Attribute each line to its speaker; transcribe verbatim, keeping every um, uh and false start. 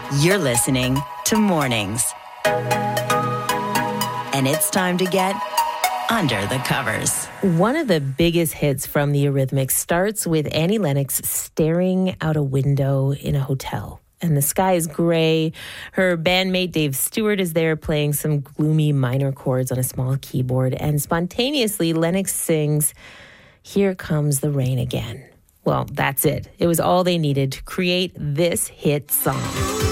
Speaker 1: You're listening to Mornings. And it's time to get under the covers.
Speaker 2: One of the biggest hits from the Eurythmics starts with Annie Lennox staring out a window in a hotel. And the sky is gray. Her bandmate Dave Stewart is there playing some gloomy minor chords on a small keyboard. And spontaneously, Lennox sings, "Here Comes the Rain Again." Well, that's it. It was all they needed to create this hit song.